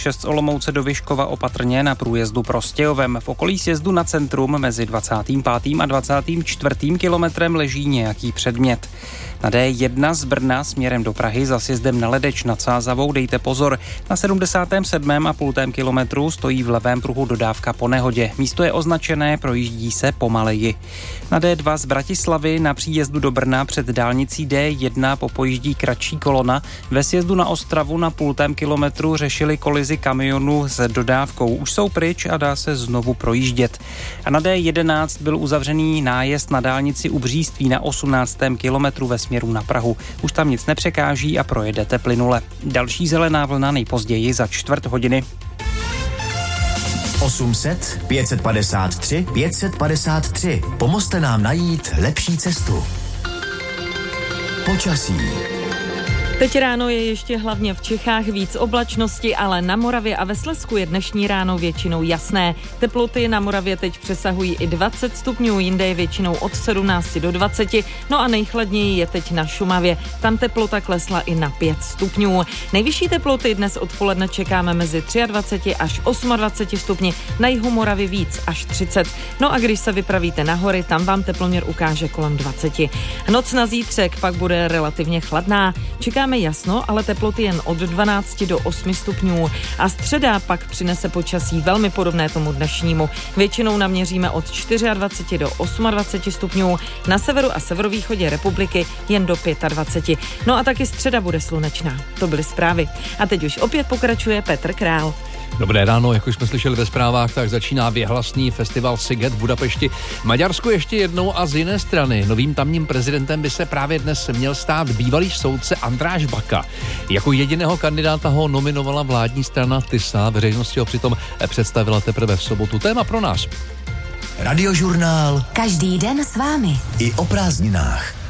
D6 z Olomouce do Vyškova opatrně na průjezdu Prostějovem. V okolí sjezdu na centrum mezi 25. a 24. kilometrem leží nějaký předmět. Na D1 z Brna směrem do Prahy za sjezdem na Ledeč nad Sázavou dejte pozor. Na 77,5 kilometru stojí v levém pruhu dodávka po nehodě. Místo je označené, projíždí se pomaleji. Na D2 z Bratislavy na příjezdu do Brna před dálnicí D1 popojíždí kratší kolona. Ve sjezdu na Ostravu na 0,5 kilometru řešili kolizi kamionu s dodávkou. Už jsou pryč a dá se znovu projíždět. A na D11 byl uzavřený nájezd na dálnici u Bříství na 18. kilometru ve směru na Prahu. Už tam nic nepřekáží a projedete plynule. Další zelená vlna nejpozději za 4 hodiny. 800 553 553. Pomozte nám najít lepší cestu. Počasí. Teď ráno je ještě hlavně v Čechách víc oblačnosti, ale na Moravě a ve Slezsku je dnešní ráno většinou jasné. Teploty na Moravě teď přesahují i 20 stupňů, jinde je většinou od 17 do 20, no a nejchladněji je teď na Šumavě. Tam teplota klesla i na 5 stupňů. Nejvyšší teploty dnes odpoledne čekáme mezi 23 až 28 stupni, na jihu Moravy víc až 30. No a když se vypravíte na hory, tam vám teploměr ukáže kolem 20. Noc na zítřek pak bude relativně chladná. Čekáme jasno, ale teploty jen od 12 do 8 stupňů. A středa pak přinese počasí velmi podobné tomu dnešnímu. Většinou naměříme od 24 do 28 stupňů, na severu a severovýchodě republiky jen do 25. No a taky středa bude slunečná. To byly zprávy. A teď už opět pokračuje Petr Král. Dobré ráno, jak už jsme slyšeli ve zprávách, tak začíná věhlasný festival Sziget v Budapešti. Maďarsko ještě jednou a z jiné strany. Novým tamním prezidentem by se právě dnes měl stát bývalý soudce Andráš Baka. Jako jediného kandidáta ho nominovala vládní strana TISA, veřejnosti ho přitom představila teprve v sobotu. Téma pro nás. Radiožurnál. Každý den s vámi. I o prázdninách.